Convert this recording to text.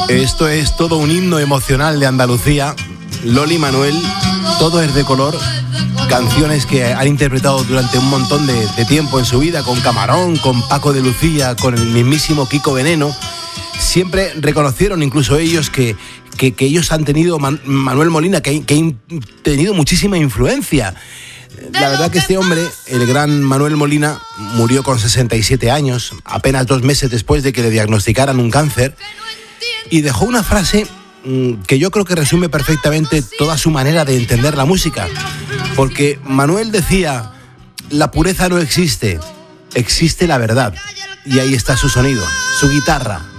Esto es todo un himno emocional de Andalucía. Loli, Manuel, todo es de color. Canciones que han interpretado durante un montón de tiempo en su vida, con Camarón, con Paco de Lucía, con el mismísimo Kiko Veneno. Siempre reconocieron incluso ellos que ellos han tenido, Manuel Molina, que han tenido muchísima influencia. La verdad que este hombre, el gran Manuel Molina, murió con 67 años, apenas 2 meses después de que le diagnosticaran un cáncer, y dejó una frase que yo creo que resume perfectamente toda su manera de entender la música. Porque Manuel decía, la pureza no existe, existe la verdad. Y ahí está su sonido, su guitarra.